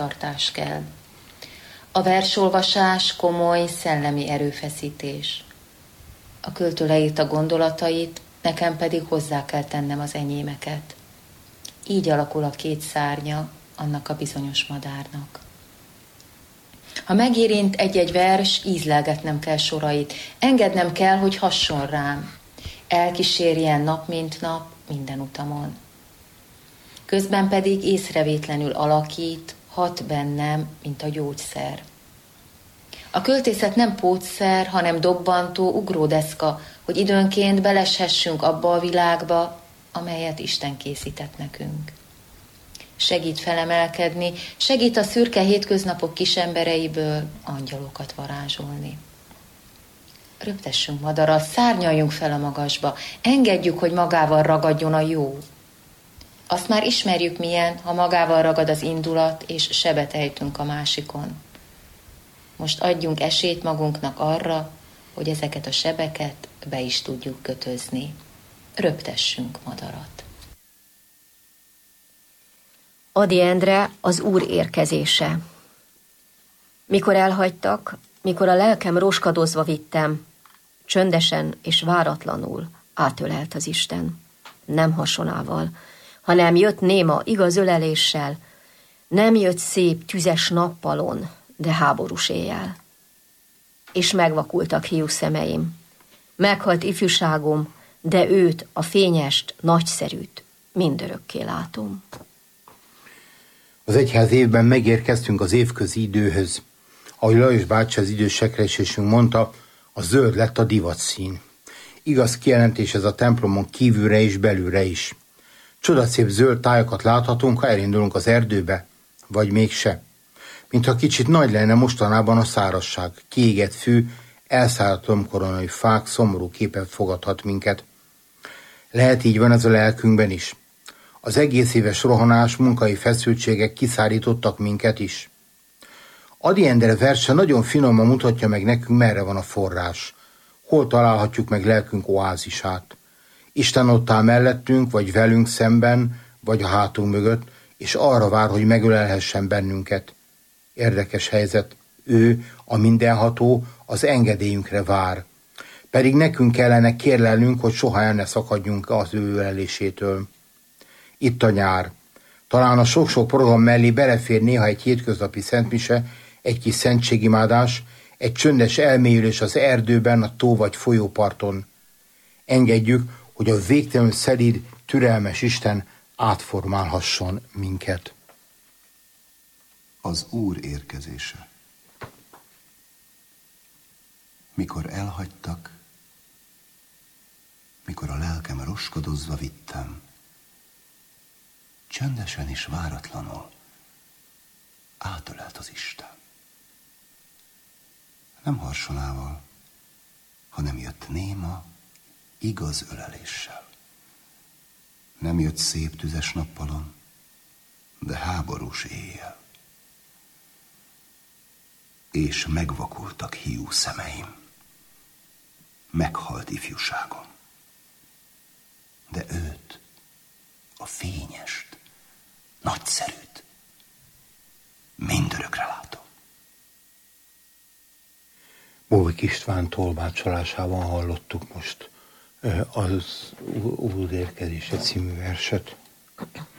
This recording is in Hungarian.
magatartás kell. A versolvasás komoly szellemi erőfeszítés. A költő leírta gondolatait, nekem pedig hozzá kell tennem az enyémeket. Így alakul a két szárnya annak a bizonyos madárnak. Ha megérint egy-egy vers, ízlelgetnem kell sorait, engednem kell, hogy hasson rám, elkísérjen nap mint nap minden utamon. Közben pedig észrevétlenül alakít, hat bennem, mint a gyógyszer. A költészet nem pótszer, hanem dobbantó, ugródeszka, hogy időnként beleshessünk abba a világba, amelyet Isten készített nekünk. Segít felemelkedni, segít a szürke hétköznapok kisembereiből angyalokat varázsolni. Röptessünk madarat, szárnyaljunk fel a magasba, engedjük, hogy magával ragadjon a jó. Azt már ismerjük milyen, ha magával ragad az indulat, és sebet ejtünk a másikon. Most adjunk esélyt magunknak arra, hogy ezeket a sebeket be is tudjuk kötözni. Röptessünk madarat. Ady Endre, az Úr érkezése. Mikor elhagytak, mikor a lelkem roskadozva vittem, csöndesen és váratlanul átölelt az Isten. Nem hasonával, hanem jött néma, igaz öleléssel, nem jött szép, tüzes nappalon, de háborús éjjel. És megvakultak hiú szemeim. Meghalt ifjúságom, de őt, a fényest, nagyszerűt mindörökké látom. Az egyház évben megérkeztünk az évközi időhöz. Ahogy Lajos bácsi az idős sekresésünk mondta, a zöld lett a divatszín. Igaz kijelentés ez a templomon kívülre és belülre is. Csodaszép zöld tájakat láthatunk, ha elindulunk az erdőbe, vagy mégse. Mintha kicsit nagy lenne mostanában a szárazság, kiégett fű, elszállt lombkoronai fák szomorú képet fogadhat minket. Lehet így van ez a lelkünkben is. Az egész éves rohanás, munkai feszültségek kiszárítottak minket is. Ady Endre verse nagyon finoman mutatja meg nekünk, merre van a forrás. Hol találhatjuk meg lelkünk oázisát. Isten ott áll mellettünk, vagy velünk szemben, vagy a hátunk mögött, és arra vár, hogy megölelhessen bennünket. Érdekes helyzet. Ő, a mindenható, az engedélyünkre vár. Pedig nekünk kellene kérlelnünk, hogy soha el ne szakadjunk az ő ölelésétől. Itt a nyár. Talán a sok-sok program mellé belefér néha egy hétköznapi szentmise, egy kis szentségimádás, egy csöndes elmélyülés az erdőben, a tó vagy folyóparton. Engedjük, hogy a végtelenül szelíd, türelmes Isten átformálhasson minket. Az Úr érkezése. Mikor elhagytak, mikor a lelkem roskadozva vittem, csendesen és váratlanul átölelt az Isten. Nem harsonával, hanem jött néma, igaz öleléssel. Nem jött szép tüzes nappalon, de háborús éjjel. És megvakultak hiú szemeim. Meghalt ifjúságom. De őt, a fényest, nagyszerűt mindörökre látom. Bóvik István tolmácsolásában hallottuk most az Úr érkezése című verset.